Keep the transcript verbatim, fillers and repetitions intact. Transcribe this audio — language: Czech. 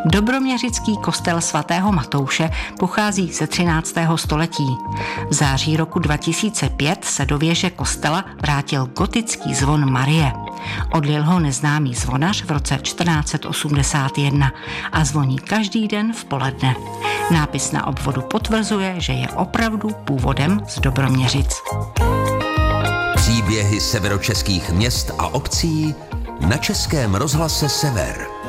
Dobroměřický kostel svatého Matouše pochází ze třináctého století. V září roku dva tisíce pět se do věže kostela vrátil gotický zvon Marie. Odlil ho neznámý zvonař v roce čtrnáct osmdesát jedna a zvoní každý den v poledne. Nápis na obvodu potvrzuje, že je opravdu původem z Dobroměřic. Příběhy severočeských měst a obcí na Českém rozhlase Sever.